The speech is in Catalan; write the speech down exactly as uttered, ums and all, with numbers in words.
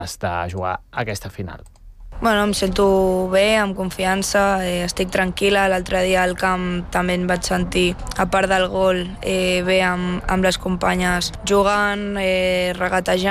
estar a jugar aquesta final. Bueno, em sento bé, amb confiança, eh, estic tranquil·la. L'altre dia al camp també em vaig sentir, a part del gol, eh, bé amb, amb les companyes jugant, eh, regatejant.